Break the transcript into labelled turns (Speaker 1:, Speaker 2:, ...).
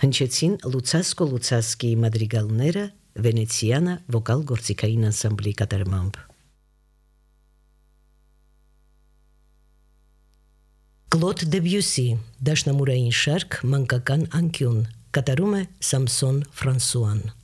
Speaker 1: Հնչեցին Լուցասկո Լուցասկիի մադրիգալները Վենեցիանա վոկալ գործիքային անսամբլի կատարմամբ։ Կլոդ Դեբյուսի դաշնամուրային շարք մանկական անկյուն կատարում է Սամսոն Ֆրանսուան։